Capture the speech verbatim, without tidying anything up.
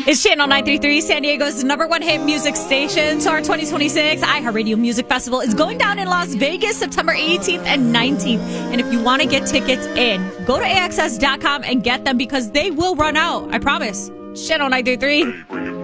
It's Channel nine three three, San Diego's number one hit music station. So our twenty twenty-six iHeartRadio Music Festival is going down in Las Vegas September eighteenth and nineteenth. And if you want to get tickets in, go to A X S dot com and get them because they will run out. I promise. Channel nine three three.